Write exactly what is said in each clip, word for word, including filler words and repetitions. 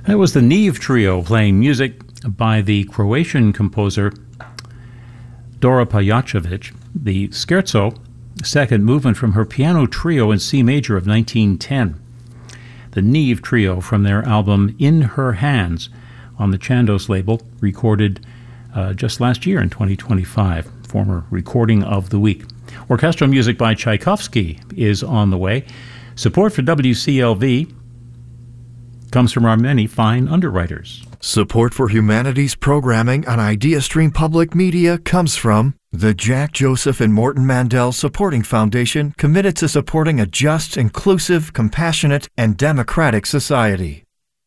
That was the Neve Trio playing music by the Croatian composer Dora Pajacevic. The Scherzo, second movement from her piano trio in C major of nineteen ten. The Neve Trio from their album In Her Hands on the Chandos label, recorded uh, just last year in twenty twenty-five, former Recording of the Week. Orchestral music by Tchaikovsky is on the way. Support for W C L V comes from our many fine underwriters. Support for humanities programming on IdeaStream Public Media comes from the Jack Joseph and Morton Mandel Supporting Foundation, committed to supporting a just, inclusive, compassionate, and democratic society.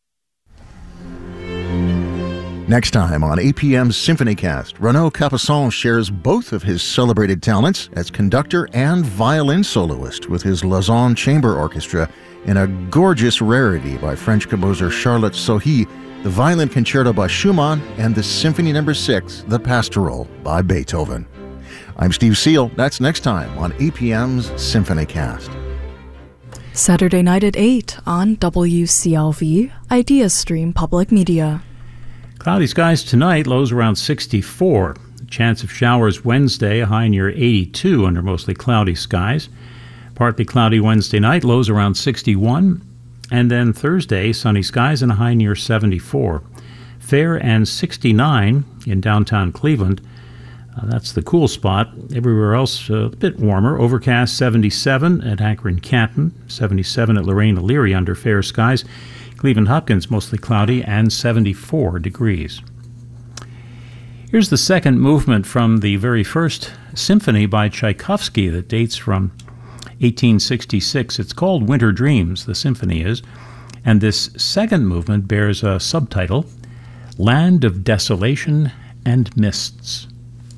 Next time on A P M's SymphonyCast, Renaud Capuçon shares both of his celebrated talents as conductor and violin soloist with his Lausanne Chamber Orchestra in a gorgeous rarity by French composer Charlotte Sohi, the Violin Concerto by Schumann, and the Symphony Number six, The Pastoral by Beethoven. I'm Steve Seal. That's next time on A P M's SymphonyCast. Saturday night at eight on W C L V, IdeaStream Public Media. Cloudy skies tonight, lows around sixty-four. Chance of showers Wednesday, a high near eighty-two under mostly cloudy skies. Partly cloudy Wednesday night, lows around sixty-one. And then Thursday, sunny skies and a high near seventy-four. Fair and sixty-nine in downtown Cleveland. Uh, that's the cool spot. Everywhere else, uh, a bit warmer. Overcast seventy-seven at Akron-Canton, seventy-seven at Lorraine-Elyria under fair skies. Cleveland-Hopkins, mostly cloudy, and seventy-four degrees. Here's the second movement from the very first symphony by Tchaikovsky that dates from eighteen sixty-six. It's called Winter Dreams, the symphony is, and this second movement bears a subtitle, Land of Desolation and Mists.